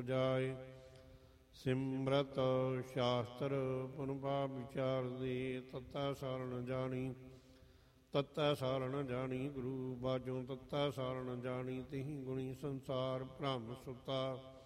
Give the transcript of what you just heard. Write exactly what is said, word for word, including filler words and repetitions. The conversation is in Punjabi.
ਉਪਜਾਏ। ਸਿਮਰਤ ਸ਼ਾਸਤਰ ਪੁਨ ਪਾਪ ਵਿਚਾਰ ਦੇ, ਤੱਤਾ ਸਾਰ ਨ ਜਾਣੀ ਤੱਤਾ ਸਾਰ ਨ ਜਾਣੀ। ਗੁਰੂ ਬਾਝੋਂ ਤੱਤਾ ਸਾਰ ਨ ਜਾਣੀ, ਤਿਹੀ ਗੁਣੀ ਸੰਸਾਰ ਭ੍ਰਮ ਸੁਤਾ।